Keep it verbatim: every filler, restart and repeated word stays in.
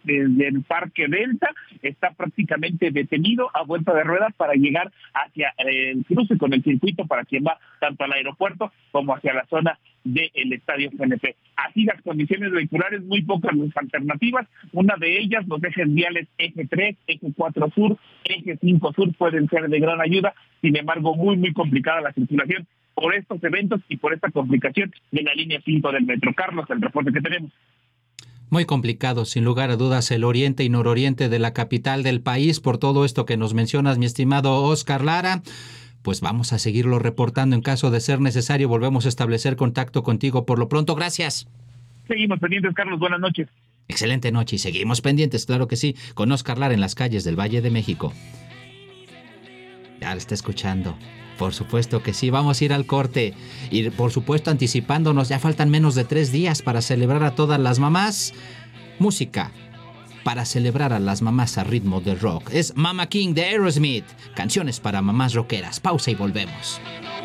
desde el Parque Delta, está prácticamente detenido a vuelta de ruedas para llegar hacia el cruce con el circuito para quien va tanto al aeropuerto como hacia la zona del Estadio C N P. Así las condiciones vehiculares, muy pocas las alternativas. Una de ellas, los ejes viales eje tres, eje cuatro sur, eje cinco sur pueden ser de gran ayuda. Sin embargo, muy, muy complicada la circulación por estos eventos y por esta complicación de la línea cinco del metro. Carlos, el reporte que tenemos. Muy complicado, sin lugar a dudas, el oriente y nororiente de la capital del país por todo esto que nos mencionas, mi estimado Oscar Lara. Pues vamos a seguirlo reportando en caso de ser necesario. Volvemos a establecer contacto contigo por lo pronto. Gracias. Seguimos pendientes, Carlos. Buenas noches. Excelente noche y seguimos pendientes, claro que sí, con Oscar Lara en las calles del Valle de México. Ya lo está escuchando. Por supuesto que sí, vamos a ir al corte. Y por supuesto anticipándonos, ya faltan menos de tres días para celebrar a todas las mamás. Música para celebrar a las mamás a ritmo de rock. Es Mama King de Aerosmith. Canciones para mamás rockeras. Pausa y volvemos.